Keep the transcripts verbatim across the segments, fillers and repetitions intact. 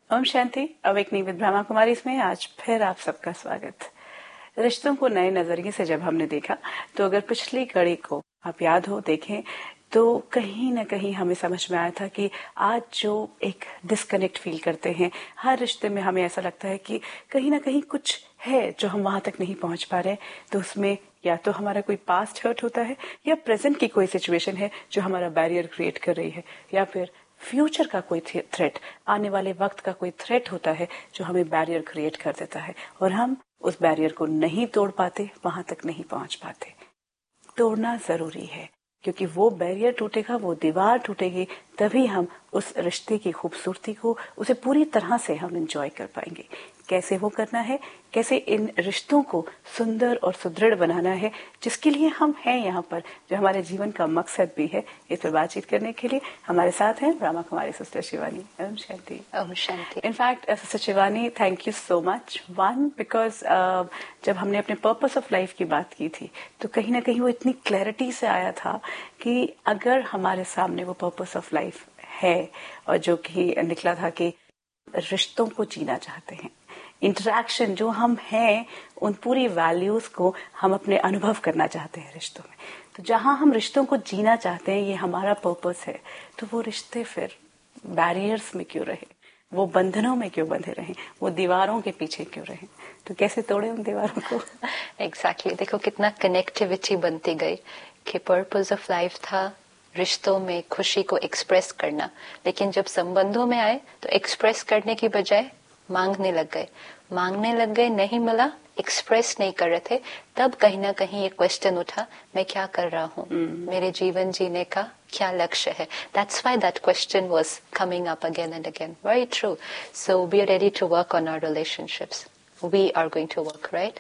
Om Shanti. Awakening with Brahma Kumari इसमें आज फिर आप सबका स्वागत। रिश्तों को नए नजरिए से जब हमने देखा तो अगर पिछली कड़ी को आप याद हो देखें तो कहीं ना कहीं हमें समझ में आया था कि आज जो एक डिस्कनेक्ट फील करते हैं हर रिश्ते में, हमें ऐसा लगता है कि कहीं ना कहीं कुछ है जो हम वहां तक नहीं पहुंच पा रहे। तो उसमें या तो हमारा कोई पास्ट हर्ट होता है या प्रेजेंट की कोई सिचुएशन है जो हमारा बैरियर क्रिएट कर रही है, या फिर फ्यूचर का कोई थ्रेट, आने वाले वक्त का कोई थ्रेट होता है जो हमें बैरियर क्रिएट कर देता है और हम उस बैरियर को नहीं तोड़ पाते, वहां तक नहीं पहुंच पाते। तोड़ना जरूरी है क्योंकि वो बैरियर टूटेगा, वो दीवार टूटेगी, तभी हम उस रिश्ते की खूबसूरती को, उसे पूरी तरह से हम एंजॉय कर पाएंगे। कैसे वो करना है, कैसे इन रिश्तों को सुंदर और सुदृढ़ बनाना है, जिसके लिए हम हैं यहाँ पर, जो हमारे जीवन का मकसद भी है। इस पर बातचीत करने के लिए हमारे साथ हैं Brahma Kumari sister Shivani. Om Shanti. Om Shanti. In fact sister Shivani, thank you so much. One because जब हमने अपने पर्पस ऑफ लाइफ की बात की थी तो कहीं ना कहीं वो इतनी क्लैरिटी से आया था कि अगर हमारे सामने वो पर्पस ऑफ लाइफ है और जो कि निकला था कि रिश्तों को जीना चाहते हैं, इंटरैक्शन जो हम हैं उन पूरी वैल्यूज को हम अपने अनुभव करना चाहते हैं रिश्तों में, तो जहां हम रिश्तों को जीना चाहते हैं, ये हमारा पर्पस है, तो वो रिश्ते फिर बैरियर्स में क्यों रहे, वो बंधनों में क्यों बंधे रहे, वो दीवारों के पीछे क्यों रहे, तो कैसे तोड़े उन दीवारों को। Exactly exactly. देखो कितना कनेक्टिविटी बनती गई कि पर्पस ऑफ लाइफ था रिश्तों में खुशी को एक्सप्रेस करना, लेकिन जब संबंधों में आए तो एक्सप्रेस करने की बजाय मांगने लग गए मांगने लग गए नहीं मिला, एक्सप्रेस नहीं कर रहे थे। तब कहीं ना कहीं ये क्वेश्चन उठा, मैं क्या कर रहा हूँ, mm. मेरे जीवन जीने का क्या लक्ष्य है। That's why that question was coming up again and again. Very true. So we are ready to work on our relationships. We are going to work, right?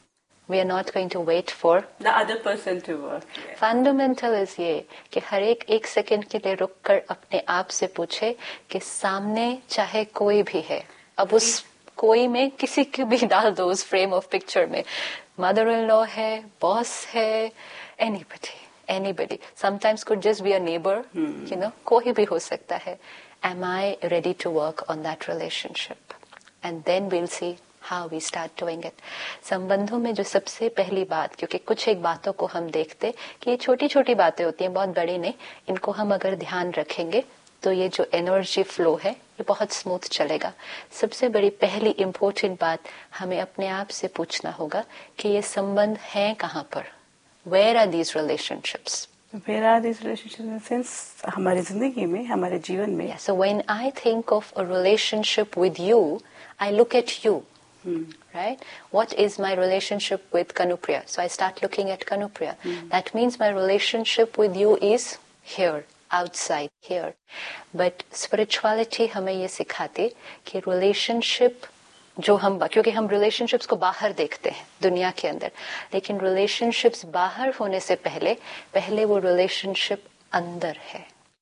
We are not going to wait for the other person to work. Yeah. Fundamental is ये कि हर एक एक second के लिए रुक कर अपने आप से पूछे कि सामने चाहे कोई भी है, अब उस कोई में किसी की भी डाल दो उस फ्रेम ऑफ पिक्चर में, मदर इन लॉ है, बॉस है, anybody anybody sometimes could just be a neighbour, you know, कोई भी हो सकता है। Am I ready to work on that relationship? And then we'll see how we start doing it. संबंधों में जो सबसे पहली बात, क्योंकि कुछ एक बातों को हम देखते कि ये छोटी छोटी बातें होती हैं, बहुत बड़ी नहीं, इनको हम अगर ध्यान रखेंगे तो ये जो एनर्जी फ्लो है ये बहुत स्मूथ चलेगा। सबसे बड़ी पहली इम्पोर्टेंट बात हमें अपने आप से पूछना होगा कि ये संबंध हैं कहाँ पर। Where are these relationships? Where are these relationships in the sense हमारी जिंदगी में, हमारे जीवन में। Yeah, so when I think of a relationship with you, I look at you. Hmm. Right? What is my relationship with Kanupriya? So I start looking at Kanupriya. Hmm. That means my relationship with you is here, outside, here. But spirituality हमें ये सिखाती कि relationship जो हम, क्योंकि हम relationships को बाहर देखते हैं दुनिया के अंदर, लेकिन relationships बाहर होने से पहले पहले वो relationship अंदर है.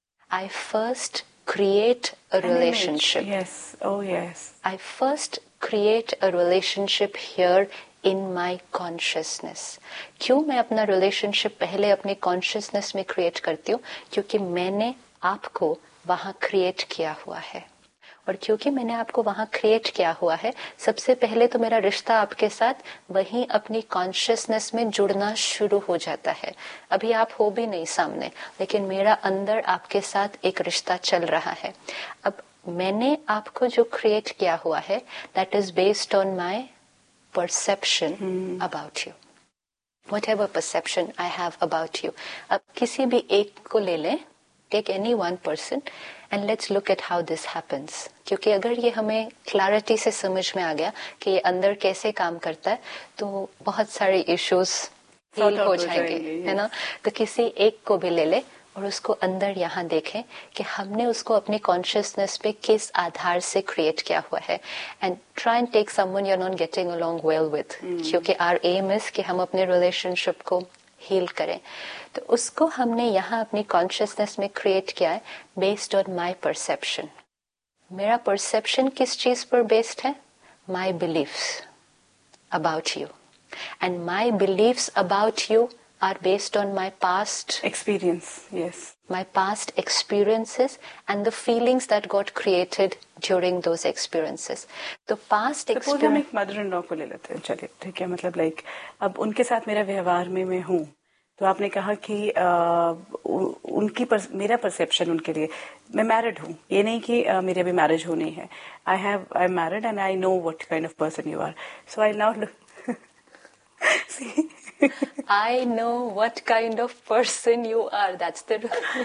I first create a An relationship. Image. Yes. Oh yes. I first create a relationship here in my consciousness. क्यों मैं अपना relationship पहले अपनी consciousness में create करती हूँ? क्योंकि मैंने आपको वहाँ create किया हुआ है, और क्योंकि मैंने आपको वहाँ create किया हुआ है, सबसे पहले तो मेरा रिश्ता आपके साथ वहीं अपनी consciousness में जुड़ना शुरू हो जाता है। अभी आप हो भी नहीं सामने, लेकिन मेरा अंदर आपके साथ एक रिश्ता चल रहा है। अब मैंने आपको जो क्रिएट किया हुआ है, that is based on my perception about you, what ever perception I have about you. अब किसी भी एक को ले लें, take any one person and let's look at how this happens. क्योंकि अगर ये हमें क्लैरिटी से समझ में आ गया कि ये अंदर कैसे काम करता है, तो बहुत सारे इश्यूज सॉल्व हो जाएंगे, है ना। तो किसी एक को भी ले ले और उसको अंदर यहाँ देखें कि हमने उसको अपनी कॉन्शियसनेस पे किस आधार से क्रिएट किया हुआ है, and try and take someone you are not getting along well with, क्योंकि आवर एम इज कि हम अपने रिलेशनशिप को हील करें। तो उसको हमने यहाँ अपनी कॉन्शियसनेस में क्रिएट किया है बेस्ड ऑन माई परसेप्शन। मेरा परसेप्शन किस चीज पर बेस्ड है? माई beliefs about you, and my beliefs about you are based on my past experience. Yes. My past experiences and the feelings that got created during those experiences. तो past experience. Suppose हम एक mother in law को ले लेते हैं, चलिए ठीक है, मतलब लाइक अब उनके साथ मेरा व्यवहार में मैं हूँ, तो आपने कहा कि आ, उनकी पर, मेरा परसेप्शन उनके लिए, मैं मैरिड हूँ, ये नहीं कि आ, मेरी अभी मैरिज होनी है. I have I am married and I know what kind of person you are, so I now look. I know what kind of person you are. That's the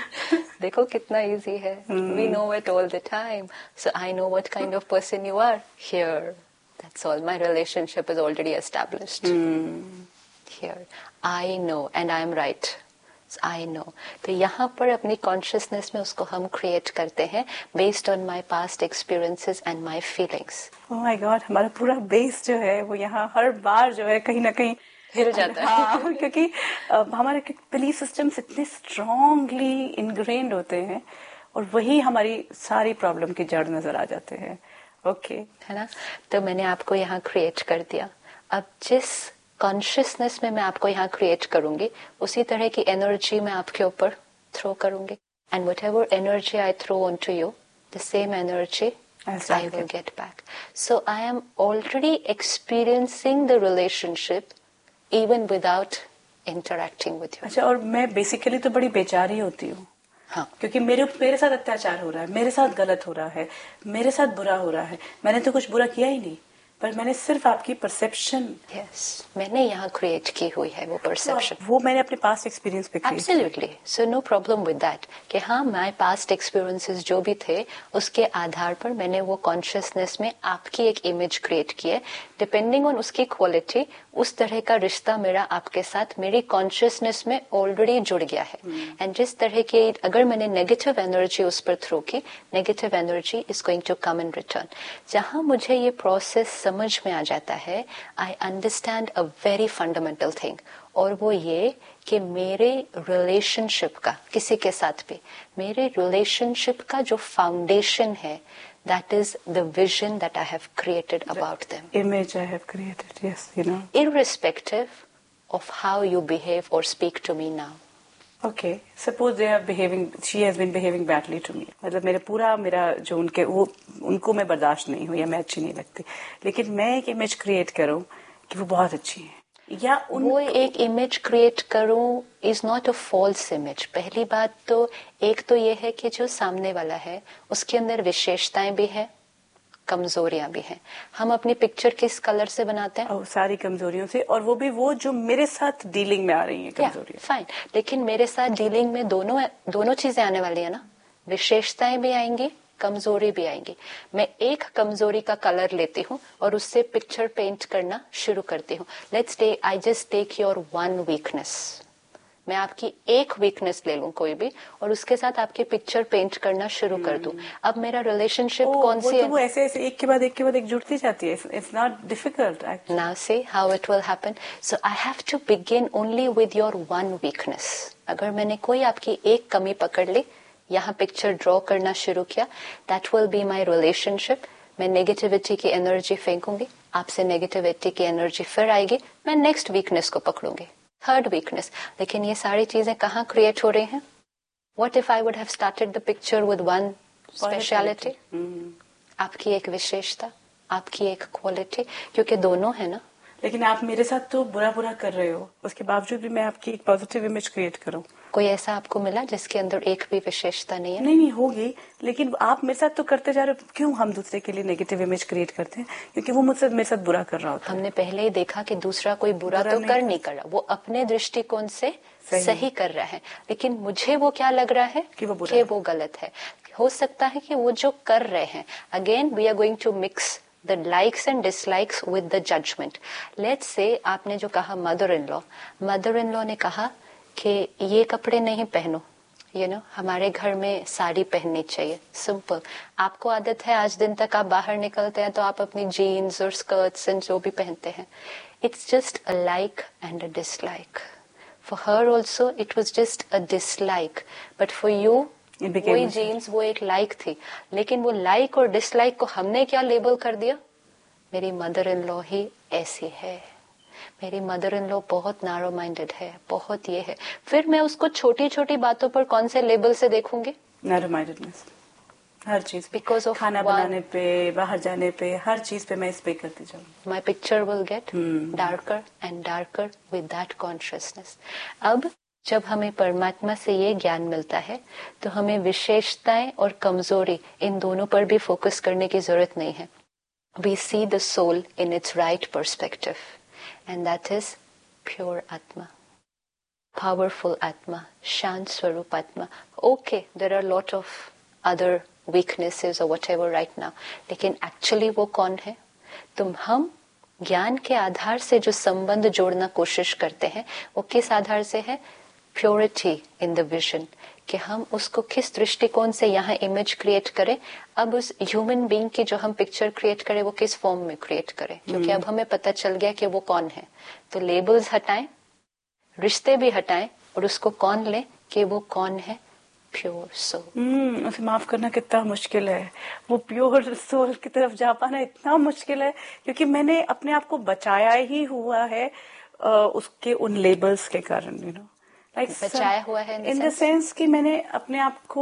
देखो कितना easy है. hmm. We know it all the time. So I know what kind of person you are. Here, that's all. My relationship is already established. hmm. Here, I know and I am right. So I know. तो यहाँ पर अपनी consciousness में उसको हम create करते हैं based on my past experiences and my feelings. Oh my God, हमारा पूरा base जो है वो यहाँ हर बार जो है कहीं ना कहीं हिल जाता है. हाँ, क्योंकि हमारे बिलीफ सिस्टम्स इतने स्ट्रांगली इनग्रेन्ड होते हैं और वही हमारी सारी प्रॉब्लम की जड़ नजर आ जाते हैं. Okay okay. है ना. तो मैंने आपको यहाँ क्रिएट कर दिया. अब जिस कॉन्शियसनेस में मैं आपको यहाँ क्रिएट करूंगी उसी तरह की एनर्जी मैं आपके ऊपर थ्रो करूंगी. And what ever energy I throw on to you, the same energy I will get back. So I am already experiencing the relationship even without interacting with you. अच्छा, और मैं बेसिकली तो बड़ी बेचारी होती हूँ. हाँ. क्योंकि मेरे मेरे साथ अत्याचार हो रहा है, मेरे साथ गलत हो रहा है, मेरे साथ बुरा हो रहा है. मैंने तो कुछ बुरा किया ही नहीं, पर मैंने सिर्फ आपकी परसेप्शन yes, मैंने यहाँ क्रिएट की हुई है वो परसेप्शन. so, वो मैंने अपने पास्ट एक्सपीरियंस पे create. Absolutely. So no problem with that कि हाँ, माय पास्ट एक्सपीरियंसेस जो भी थे उसके आधार पर मैंने वो कॉन्शियसनेस में आपकी एक इमेज क्रिएट की है. डिपेंडिंग ऑन उसकी क्वालिटी, उस तरह का रिश्ता मेरा आपके साथ मेरी कॉन्शियसनेस में ऑलरेडी जुड़ गया है. And hmm. जिस तरह की अगर मैंने नेगेटिव एनर्जी उस पर थ्रो की, negative energy is going to come in return. जहां मुझे ये प्रोसेस समझ में आ जाता है, I understand a very fundamental thing, और वो ये कि मेरे रिलेशनशिप का, किसी के साथ भी मेरे रिलेशनशिप का जो फाउंडेशन है, that is the vision that I have created about them. Image I have created, yes, you know. Irrespective of how you behave or speak to me now. Okay, suppose they are behaving, she has been behaving badly to me. मतलब मेरा पूरा मेरा जो उनके वो उनको मैं बर्दाश्त नहीं हूँ या मैं अच्छी नहीं लगती, लेकिन मैं एक इमेज क्रिएट करूँ कि वो बहुत अच्छी है, या वो एक इमेज क्रिएट करूं is not a false image. पहली बात तो एक तो ये है कि जो सामने वाला है उसके अंदर विशेषताएं भी है, कमजोरियां भी हैं. हम अपनी पिक्चर किस कलर से बनाते हैं? oh, सारी कमजोरियों से, और वो भी वो जो मेरे साथ डीलिंग में आ रही हैं कमजोरियां. फाइन, लेकिन मेरे साथ डीलिंग में दोनों दोनों चीजें आने वाली है ना. विशेषताएं भी आएंगी, कमजोरी भी आएंगी. मैं एक कमजोरी का कलर लेती हूँ और उससे पिक्चर पेंट करना शुरू करती हूँ. Let's take I just take your one weakness. मैं आपकी एक वीकनेस ले लूं कोई भी और उसके साथ आपकी पिक्चर पेंट करना शुरू कर दूं. अब मेरा रिलेशनशिप oh, कौन सी है? तो वो ऐसे ऐसे एक के बाद एक के बाद एक जुड़ती जाती है. It's not difficult. Now see how it will happen. So I have to begin only with your one weakness. अगर मैंने कोई आपकी एक कमी पकड़ ली, यहाँ पिक्चर ड्रॉ करना शुरू किया, that will be my relationship. मैं नेगेटिविटी की एनर्जी फेंकूंगी, आपसे नेगेटिविटी की एनर्जी फिर आएगी, मैं नेक्स्ट वीकनेस को पकड़ूंगी, थर्ड वीकनेस. लेकिन ये सारी चीजें कहाँ क्रिएट हो रही हैं? What if I would have started the picture with one speciality, आपकी एक विशेषता, आपकी एक क्वालिटी, क्योंकि दोनों है ना. लेकिन आप मेरे साथ तो बुरा बुरा कर रहे हो, उसके बावजूद भी मैं आपकी एक पॉजिटिव इमेज क्रिएट करूं. कोई ऐसा आपको मिला जिसके अंदर एक भी विशेषता नहीं है? नहीं नहीं होगी, लेकिन आप मेरे साथ तो करते जा रहे हो. क्यों हम दूसरे के लिए नेगेटिव इमेज क्रिएट करते हैं? क्योंकि वो मुझसे मेरे साथ बुरा कर रहा होता है. हमने पहले ही देखा कि दूसरा कोई बुरा, बुरा तो नहीं कर नहीं कर रहा, वो अपने दृष्टिकोण से सही, सही कर रहा है. लेकिन मुझे वो क्या लग रहा है कि वो बुरा कि वो गलत है. हो सकता है कि वो जो कर रहे हैं, again we are going to mix the likes and dislikes with the judgment. Let's say आपने जो कहा mother in law, mother in law ने कहा कि ये कपड़े नहीं पहनो, यू नो हमारे घर में साड़ी पहननी चाहिए, सिंपल. आपको आदत है आज दिन तक आप बाहर निकलते हैं तो आप अपनी जीन्स और स्कर्ट्स एंड जो भी पहनते हैं. It's just a like and a dislike. For her also it was just a dislike, but for you वही जीन्स वो एक लाइक थी. लेकिन वो लाइक और डिसलाइक को हमने क्या लेबल कर दिया? मेरी मदर इन लॉ ही ऐसी है. मेरी मदर इन लॉ बहुत नैरो माइंडेड है, बहुत ये है, फिर मैं उसको छोटी छोटी बातों पर कौन से लेबल से देखूंगी? नैरो माइंडेडनेस, हर चीज बिकॉज ऑफ खाना बनाने पे, बाहर जाने पे, हर चीज पे मैं इस पे करती जाऊँ. My picture will get darker and darker with that consciousness. अब जब हमें परमात्मा से ये ज्ञान मिलता है तो हमें विशेषताएं और कमजोरी इन दोनों पर भी फोकस करने की जरूरत नहीं है. We see the soul in its right perspective and that is pure आत्मा, पावरफुल आत्मा, शांत स्वरूप आत्मा. Okay, there are lot of other weaknesses or whatever right now, लेकिन एक्चुअली वो कौन है? तुम हम ज्ञान के आधार से जो संबंध जोड़ना कोशिश करते हैं वो किस आधार से है? प्योरिटी इन द विजन, कि हम उसको किस दृष्टिकोण से यहाँ इमेज क्रिएट करें. अब उस ह्यूमन बीइंग की जो हम पिक्चर क्रिएट करें वो किस फॉर्म में क्रिएट करें, क्योंकि अब हमें पता चल गया कि वो कौन है. तो लेबल्स हटाएं, रिश्ते भी हटाएं और उसको कौन ले कि वो कौन है? Pure soul. हम्म उसे माफ करना कितना मुश्किल है. वो प्योर सोल की तरफ जा पाना इतना मुश्किल है, क्योंकि मैंने अपने आप को बचाया ही हुआ है आ, उसके उन लेबल्स के कारण. यू नो लाइक बचाया हुआ है इन द सेंस कि मैंने अपने आप को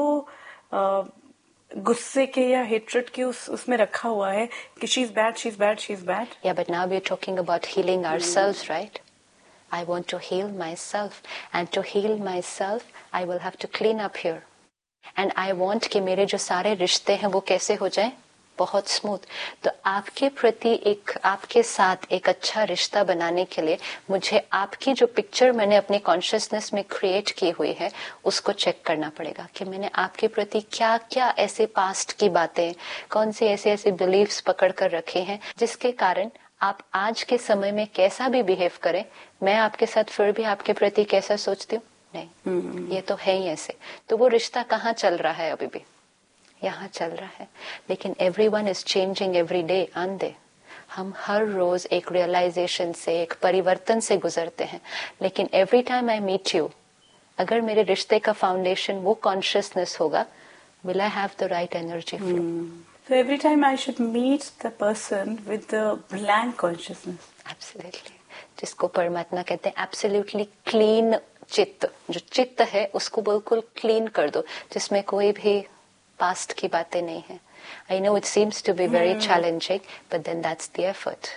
आ, गुस्से के या हेट्रेड के उस उसमें रखा हुआ है कि she is bad, she is bad, she is bad. या but now we are talking about healing ourselves, right? I want to heal myself, and to heal myself I will have to clean up here, and I want कि मेरे जो सारे रिश्ते हैं वो कैसे हो जाएं? बहुत स्मूथ. तो आपके प्रति एक, आपके साथ एक अच्छा रिश्ता बनाने के लिए मुझे आपकी जो पिक्चर मैंने अपने कॉन्शियसनेस में क्रिएट की हुई है उसको चेक करना पड़ेगा कि मैंने आपके प्रति क्या क्या ऐसे पास्ट की बातें, कौन से ऐसे ऐसे बिलीव्स पकड़ कर रखे हैं जिसके कारण आप आज के समय में कैसा भी बिहेव करें, मैं आपके साथ फिर भी आपके प्रति कैसा सोचती हूँ? नहीं, hmm. ये तो है ही ऐसे. तो वो रिश्ता कहाँ चल रहा है? अभी भी यहाँ चल रहा है. लेकिन everyone is changing every day. आंदे हम हर रोज एक रियलाइजेशन से, एक परिवर्तन से गुजरते हैं. लेकिन every time I meet you, अगर मेरे रिश्ते का फाउंडेशन वो कॉन्शियसनेस होगा, will I have the right energy flow. So every time I should meet the person with the blank consciousness. Absolutely. जिसको परमात्मा कहते हैं absolutely clean चित्त. जो चित्त है उसको बिल्कुल clean कर दो, जिसमें कोई भी past की बातें नहीं है. I know it seems to be very hmm. challenging, but then that's the effort.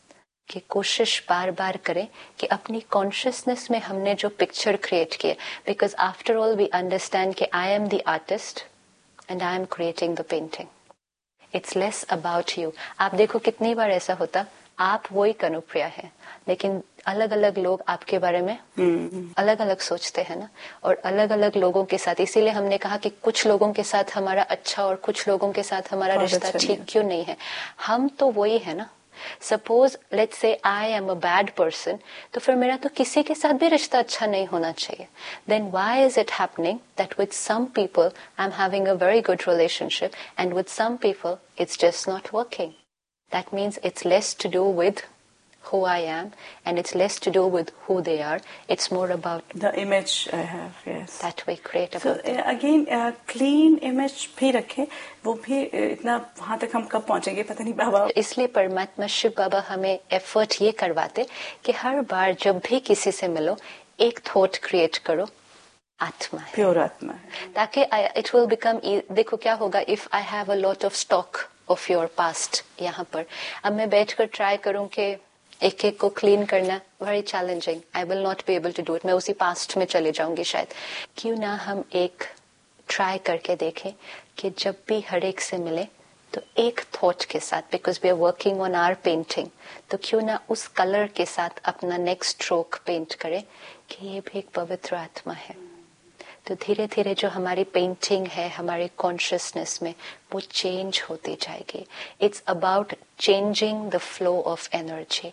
कि कोशिश बार बार करें कि अपनी कॉन्शियसनेस में हमने जो पिक्चर क्रिएट किया, because after all we understand कि I am the artist and I am creating the painting. It's less about you. आप देखो कितनी बार ऐसा होता, आप वही कनुप्रिया है लेकिन अलग अलग लोग आपके बारे में hmm. अलग अलग सोचते हैं ना, और अलग अलग लोगों के साथ. इसीलिए हमने कहा कि कुछ लोगों के साथ हमारा अच्छा और कुछ लोगों के साथ हमारा रिश्ता ठीक क्यों नहीं है. हम तो वही है ना. Suppose let's say I am a bad person, तो फिर मेरा तो किसी के साथ भी रिश्ता अच्छा नहीं होना चाहिए. Then why is it happening that with some people I am having a very good relationship and with some people it's just not working? That means it's less to do with who I am, and it's less to do with who they are. It's more about the image I have. Yes, that we create so about uh, again uh, clean image भी रखें. वो भी इतना वहां तक हम कब पहुंचेंगे पता नहीं बाबा. इसलिए परमात्मा शिव बाबा हमें एफर्ट ये करवाते कि हर बार जब भी किसी से मिलो एक थॉट क्रिएट करो, आत्मा है, प्योर आत्मा है, ताकि इट विल बिकम. देखो क्या होगा, if I have a lot of stock of your past यहाँ पर, अब मैं बैठकर ट्राई करूं कि एक एक को क्लीन करना, very challenging. I will not be able to do it. मैं उसी पास्ट में चले जाऊंगी शायद. क्यों ना हम एक ट्राई करके देखें कि जब भी हर एक से मिले तो एक थॉट के साथ, because we are working on our painting, तो क्यों ना उस कलर के साथ अपना नेक्स्ट स्ट्रोक पेंट करें कि ये भी एक पवित्र आत्मा है. तो धीरे धीरे जो हमारी पेंटिंग है हमारी कॉन्शियसनेस में वो चेंज होती जाएगी. It's about changing the flow of energy.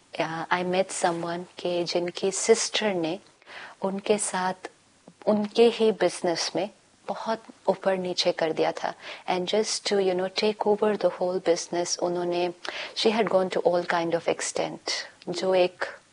I met someone के जिनकी सिस्टर ने उनके साथ उनके ही बिजनेस में बहुत ऊपर नीचे कर दिया था, and just to you know take over the whole business उन्होंने, she had gone to all kind of extent, जो एक